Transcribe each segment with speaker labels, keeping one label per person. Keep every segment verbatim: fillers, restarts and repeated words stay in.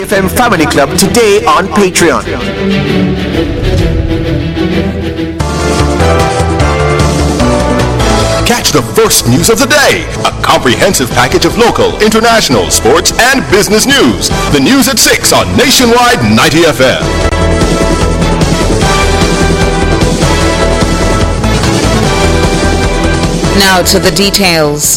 Speaker 1: F M Family Club today on Patreon.
Speaker 2: Catch the first news of the day, a comprehensive package of local, international, sports, and business news. The news at six on Nationwide ninety F M.
Speaker 3: Now to the details.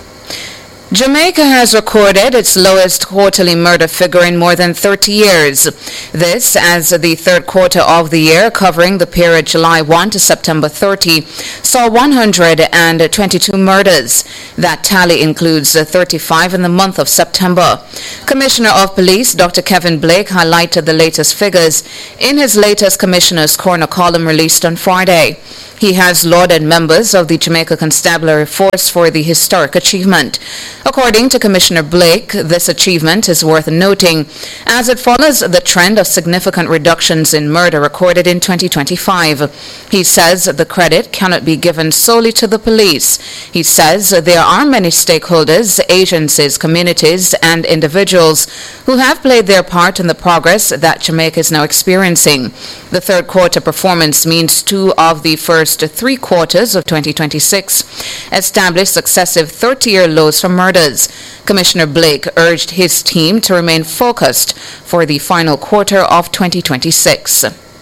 Speaker 3: Jamaica has recorded its lowest quarterly murder figure in more than thirty years. This as the third quarter of the year, covering the period July first to September thirtieth, saw one hundred twenty-two murders. That tally includes thirty-five in the month of September. Commissioner of Police Doctor Kevin Blake highlighted the latest figures in his latest Commissioner's Corner column released on Friday. He has lauded members of the Jamaica Constabulary Force for the historic achievement. According to Commissioner Blake, this achievement is worth noting as it follows the trend of significant reductions in murder recorded in twenty twenty-five. He says the credit cannot be given solely to the police. He says there are many stakeholders, agencies, communities, and individuals who have played their part in the progress that Jamaica is now experiencing. The third quarter performance means two of the first three quarters of twenty twenty-six established successive thirty-year lows for murders. Commissioner Blake urged his team to remain focused for the final quarter of twenty twenty-six.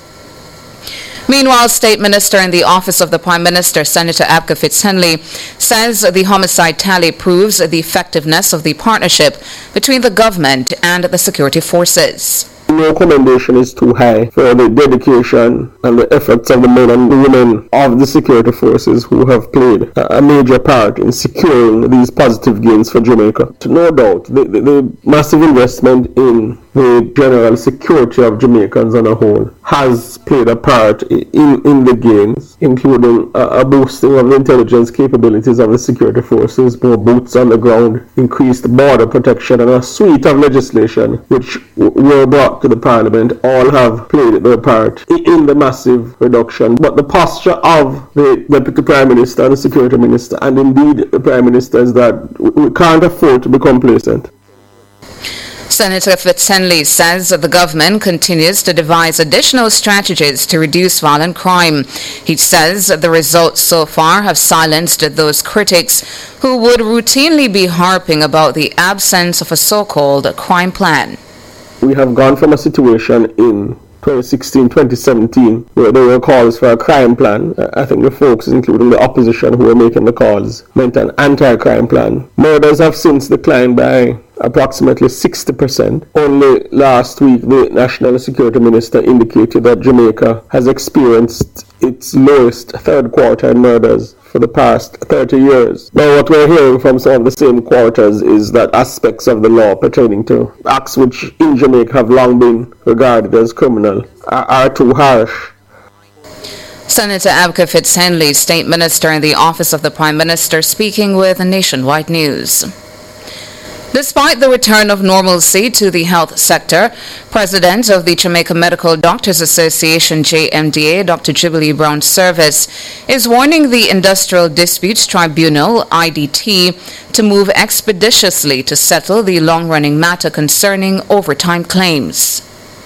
Speaker 3: Meanwhile, State Minister in the Office of the Prime Minister, Senator Abka Fitzhenley, says the homicide tally proves the effectiveness of the partnership between the government and the security forces.
Speaker 4: No commendation is too high for the dedication and the efforts of the men and women of the security forces who have played a major part in securing these positive gains for Jamaica. No doubt, the, the, the massive investment in the general security of Jamaicans on a whole has played a part in, in the gains, including a, a boosting of the intelligence capabilities of the security forces, more boots on the ground, increased border protection, and a suite of legislation which w- were brought to the Parliament all have played their part in the massive reduction. But the posture of the Deputy Prime Minister and the Security Minister, and indeed the Prime Minister, is that we can't afford to be complacent.
Speaker 3: Senator Fitzhenley says the government continues to devise additional strategies to reduce violent crime. He says the results so far have silenced those critics who would routinely be harping about the absence of a so-called crime plan.
Speaker 4: We have gone from a situation in twenty sixteen twenty seventeen where there were calls for a crime plan. I think the folks, including the opposition who were making the calls, meant an anti-crime plan. Murders have since declined by approximately sixty percent. Only last week the National Security Minister indicated that Jamaica has experienced its lowest third quarter in murders for the past thirty years. Now what we're hearing from some of the same quarters is that aspects of the law pertaining to acts which in Jamaica have long been regarded as criminal are, are too harsh.
Speaker 3: Senator Abka Fitzhenley, State Minister in the Office of the Prime Minister, speaking with Nationwide News. Despite the return of normalcy to the health sector, President of the Jamaica Medical Doctors Association, J M D A, Doctor Jubilee Brown Service, is warning the Industrial Disputes Tribunal, I D T, to move expeditiously to settle the long-running matter concerning overtime claims.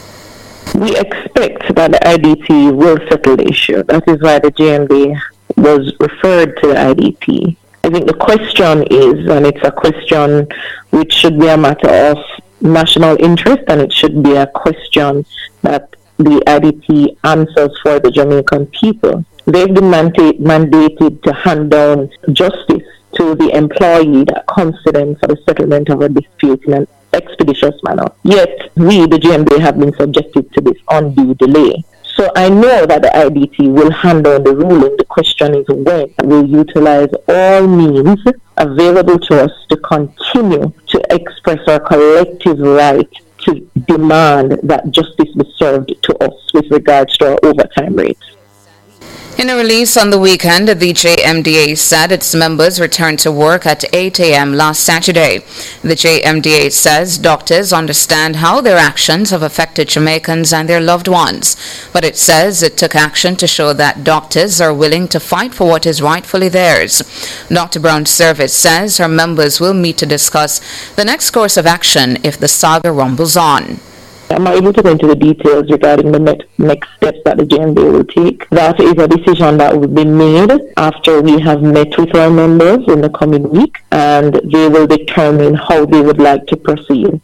Speaker 5: We expect that the I D T will settle the issue. That is why the J M D A was referred to the I D T. I think the question is, and it's a question which should be a matter of national interest, and it should be a question that the I D T answers for the Jamaican people. They've been mandate, mandated to hand down justice to the employee that comes to them for the settlement of a dispute in an expeditious manner. Yet, we, the J M D A, have been subjected to this undue delay. So I know that the I D T will hand down the ruling. The question is when we'll utilize all means available to us to continue to express our collective right to demand that justice be served to us with regards to our overtime rates.
Speaker 3: In a release on the weekend, the J M D A said its members returned to work at eight a.m. last Saturday. The J M D A says doctors understand how their actions have affected Jamaicans and their loved ones, but it says it took action to show that doctors are willing to fight for what is rightfully theirs. Doctor Brown's service says her members will meet to discuss the next course of action if the saga rumbles on.
Speaker 5: I'm not able to go into the details regarding the next, next steps that the J M D A will take. That is a decision that will be made after we have met with our members in the coming week, and they will determine how they would like to proceed.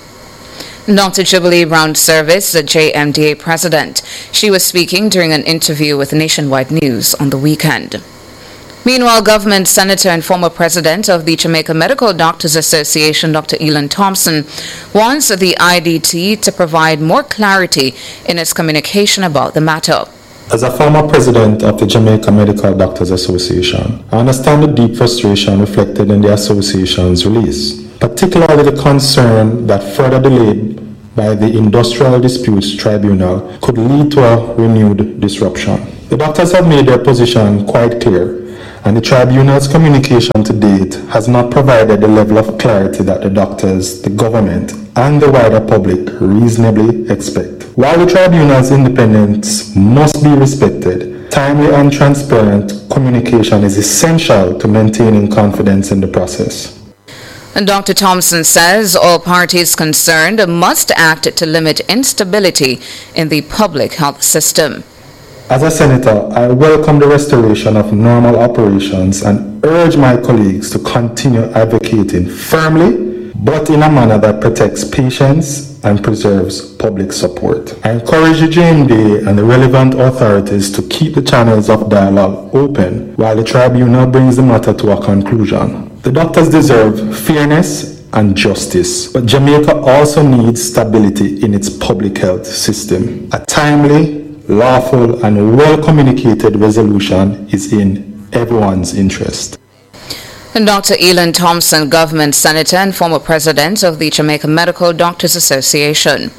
Speaker 3: Doctor Jubilee Brown Service, the J M D A president. She was speaking during an interview with Nationwide News on the weekend. Meanwhile, Government Senator and former president of the Jamaica Medical Doctors Association, Doctor Elan Thompson, wants the I D T to provide more clarity in its communication about the matter.
Speaker 6: As a former president of the Jamaica Medical Doctors Association, I understand the deep frustration reflected in the association's release, particularly the concern that further delay by the Industrial Disputes Tribunal could lead to a renewed disruption. The doctors have made their position quite clear, and the tribunal's communication to date has not provided the level of clarity that the doctors, the government, and the wider public reasonably expect. While the tribunal's independence must be respected, timely and transparent communication is essential to maintaining confidence in the process.
Speaker 3: And Doctor Thompson says all parties concerned must act to limit instability in the public health system.
Speaker 6: As a senator, I welcome the restoration of normal operations and urge my colleagues to continue advocating firmly, but in a manner that protects patients and preserves public support. I encourage the J M D A and the relevant authorities to keep the channels of dialogue open while the tribunal brings the matter to a conclusion. The doctors deserve fairness and justice, but Jamaica also needs stability in its public health system. A timely, lawful and well-communicated resolution is in everyone's interest.
Speaker 3: And Doctor Elan Thompson, Government Senator and former President of the Jamaica Medical Doctors Association.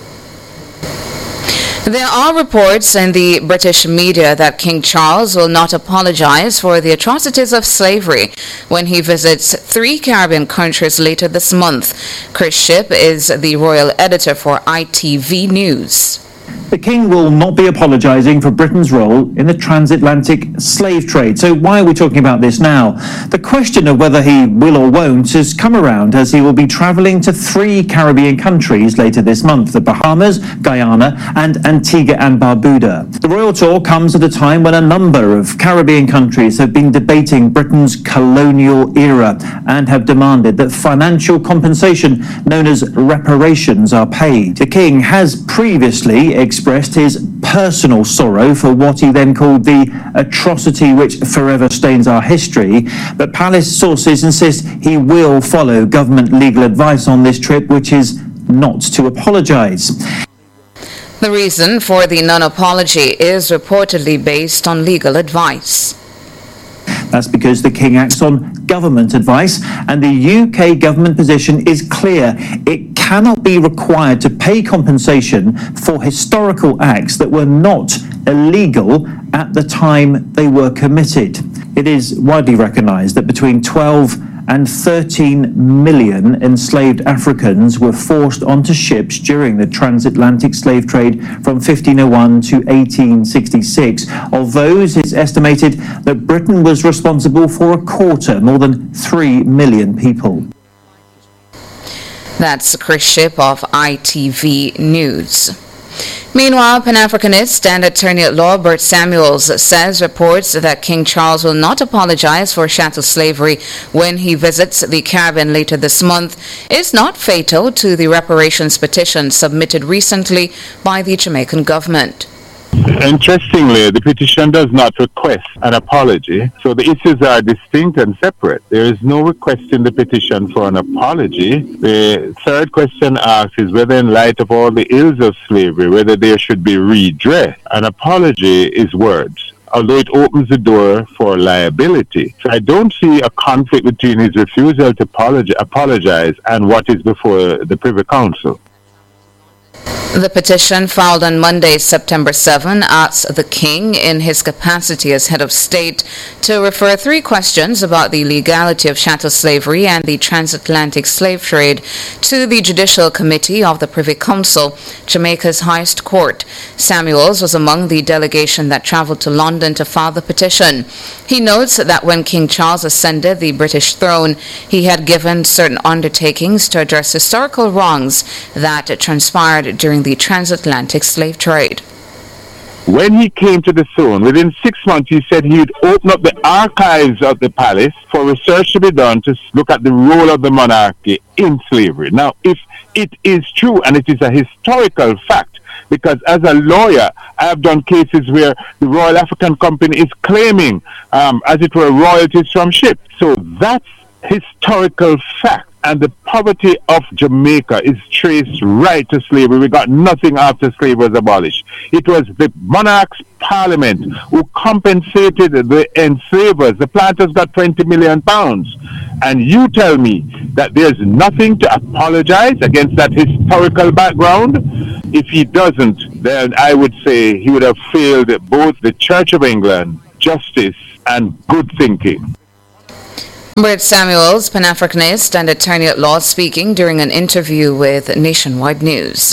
Speaker 3: There are reports in the British media that King Charles will not apologize for the atrocities of slavery when he visits three Caribbean countries later this month. Chris Shipp is the royal editor for I T V News.
Speaker 7: The King will not be apologising for Britain's role in the transatlantic slave trade. So why are we talking about this now? The question of whether he will or won't has come around as he will be travelling to three Caribbean countries later this month: the Bahamas, Guyana and Antigua and Barbuda. The royal tour comes at a time when a number of Caribbean countries have been debating Britain's colonial era and have demanded that financial compensation known as reparations are paid. The King has previously expressed his personal sorrow for what he then called the atrocity which forever stains our history, but palace sources insist he will follow government legal advice on this trip, which is not to apologise.
Speaker 3: The reason for the non-apology is reportedly based on legal advice.
Speaker 7: That's because the King acts on government advice, and the U K government position is clear. It cannot be required to pay compensation for historical acts that were not illegal at the time they were committed. It is widely recognised that between twelve and thirteen million enslaved Africans were forced onto ships during the transatlantic slave trade from fifteen oh one to eighteen sixty-six. Of those, it's estimated that Britain was responsible for a quarter, more than three million people.
Speaker 3: That's Chris Shipp of I T V News. Meanwhile, Pan-Africanist and attorney-at-law Bert Samuels says reports that King Charles will not apologize for chattel slavery when he visits the Caribbean later this month is not fatal to the reparations petition submitted recently by the Jamaican government.
Speaker 8: Interestingly, the petition does not request an apology, so the issues are distinct and separate. There is no request in the petition for an apology. The third question asks is whether, in light of all the ills of slavery, whether there should be redress. An apology is words, although it opens the door for liability. So I don't see a conflict between his refusal to apologize and what is before the Privy Council.
Speaker 3: The petition filed on Monday, September seventh, asks the King, in his capacity as head of state, to refer three questions about the legality of chattel slavery and the transatlantic slave trade to the Judicial Committee of the Privy Council, Jamaica's highest court. Samuels was among the delegation that traveled to London to file the petition. He notes that when King Charles ascended the British throne, he had given certain undertakings to address historical wrongs that transpired during the transatlantic slave trade.
Speaker 8: When he came to the throne, within six months, he said he would open up the archives of the palace for research to be done to look at the role of the monarchy in slavery. Now, if it is true, and it is a historical fact, because as a lawyer, I have done cases where the Royal African Company is claiming, um, as it were, royalties from ships. So that's historical fact. And the poverty of Jamaica is traced right to slavery. We got nothing after slavery was abolished. It was the monarch's parliament who compensated the enslavers. The planters got twenty million pounds. And you tell me that there's nothing to apologize against that historical background? If he doesn't, then I would say he would have failed both the Church of England, justice, and good thinking.
Speaker 3: Britt Samuels, Pan-Africanist and attorney at law, speaking during an interview with Nationwide News.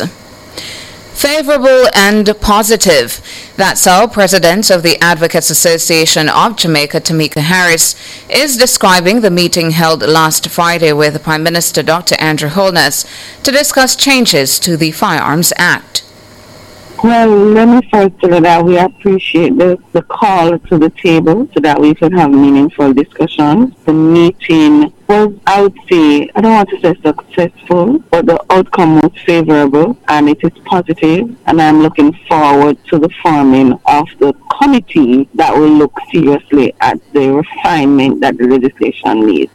Speaker 3: Favorable and positive. That's how President of the Advocates Association of Jamaica, Tamika Harris, is describing the meeting held last Friday with Prime Minister Doctor Andrew Holness to discuss changes to the Firearms Act.
Speaker 5: Well, let me first tell you that we appreciate the, the call to the table so that we can have meaningful discussions. The meeting was, I would say, I don't want to say successful, but the outcome was favorable and it is positive, and I'm looking forward to the forming of the committee that will look seriously at the refinement that the legislation needs.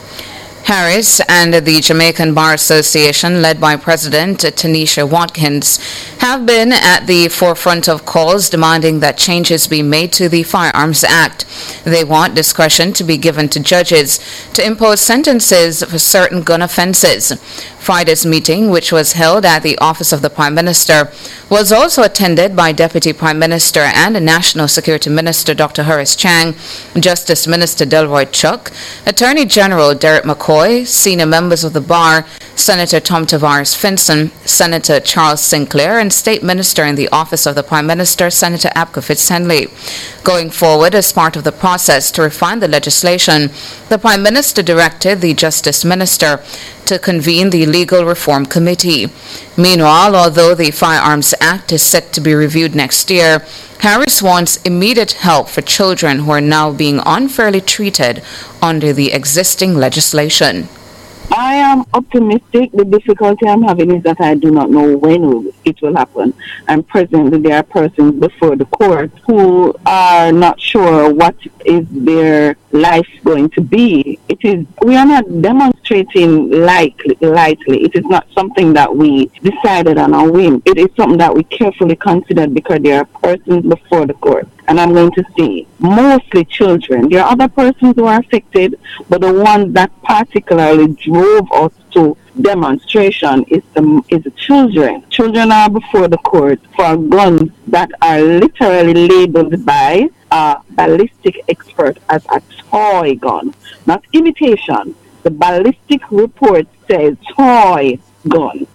Speaker 3: Harris and the Jamaican Bar Association, led by President Tanisha Watkins, have been at the forefront of calls demanding that changes be made to the Firearms Act. They want discretion to be given to judges to impose sentences for certain gun offenses. Friday's meeting, which was held at the office of the Prime Minister, was also attended by Deputy Prime Minister and National Security Minister Doctor Horace Chang, Justice Minister Delroy Chuck, Attorney General Derek McCoy, senior members of the Bar, Senator Tom Tavares Finson, Senator Charles Sinclair, and State Minister in the Office of the Prime Minister, Senator Abka Fitzhenley. Going forward, as part of the process to refine the legislation, the Prime Minister directed the Justice Minister to convene the Legal Reform Committee. Meanwhile, although the Firearms Act is set to be reviewed next year, Harris wants immediate help for children who are now being unfairly treated under the existing legislation.
Speaker 5: I am optimistic. The difficulty I'm having is that I do not know when it will happen. And presently there are persons before the court who are not sure what is their life going to be. It is, we are not demonstrating lightly, lightly. It is not something that we decided on a whim. It is something that we carefully considered because there are persons before the court. And I'm going to say mostly children. There are other persons who are affected, but the one that particularly drove us to demonstration is the, is the children. Children are before the court for guns that are literally labeled by a ballistic expert as a toy gun, not imitation. The ballistic report says toy gun.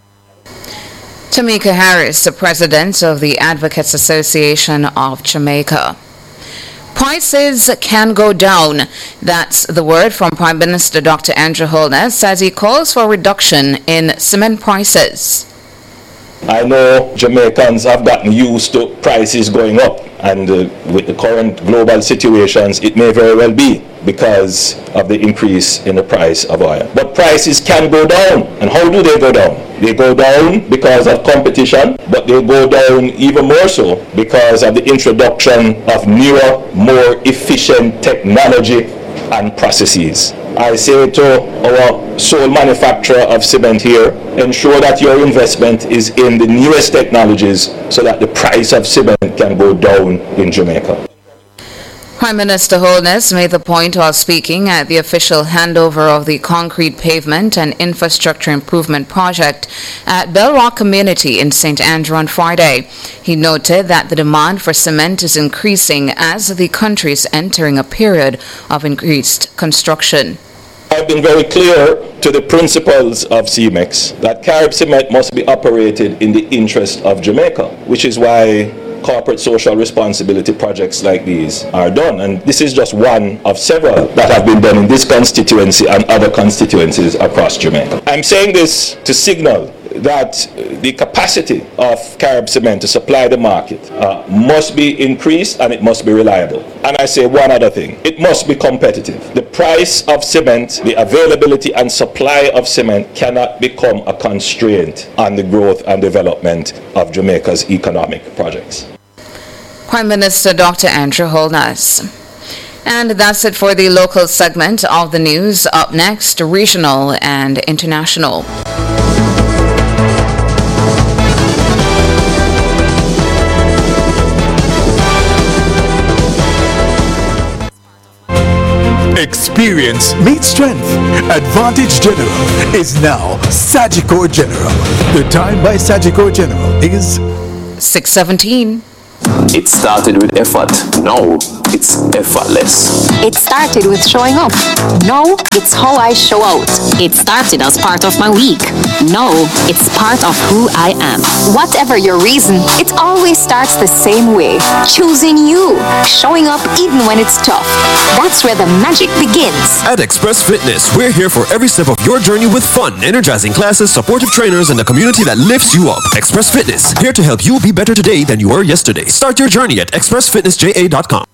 Speaker 3: Tamika Harris, the president of the Advocates Association of Jamaica. Prices can go down. That's the word from Prime Minister Doctor Andrew Holness as he calls for a reduction in cement prices.
Speaker 9: I know Jamaicans have gotten used to prices going up, and uh, with the current global situations, it may very well be because of the increase in the price of oil. But prices can go down. And how do they go down? They go down because of competition, but they go down even more so because of the introduction of newer, more efficient technology and processes. I say to our sole manufacturer of cement here, ensure that your investment is in the newest technologies so that the price of cement can go down in Jamaica.
Speaker 3: Prime Minister Holness made the point while speaking at the official handover of the concrete pavement and infrastructure improvement project at Bell Rock Community in Saint Andrew on Friday. He noted that the demand for cement is increasing as the country is entering a period of increased construction.
Speaker 9: I've been very clear to the principals of C M E X that Carib Cement must be operated in the interest of Jamaica, which is why corporate social responsibility projects like these are done. And this is just one of several that have been done in this constituency and other constituencies across Jamaica. I'm saying this to signal that the capacity of Carib Cement to supply the market uh, must be increased, and it must be reliable. And I say one other thing, it must be competitive. The price of cement, the availability and supply of cement cannot become a constraint on the growth and development of Jamaica's economic projects.
Speaker 3: Prime Minister Doctor Andrew Holness. And that's it for the local segment of the news. Up next, regional and international.
Speaker 10: Experience meets strength. Advantage General is now Sagicor General. The time by Sagicor General is
Speaker 3: six seventeen.
Speaker 11: It started with effort. Now it's effortless.
Speaker 12: It started with showing up. Now it's how I show out. It started as part of my week. Now it's part of who I am. Whatever your reason, it always starts the same way. Choosing you. Showing up even when it's tough. That's where the magic begins.
Speaker 13: At Express Fitness, we're here for every step of your journey with fun, energizing classes, supportive trainers, and a community that lifts you up. Express Fitness, here to help you be better today than you were yesterday. Start your journey at express fitness j a dot com.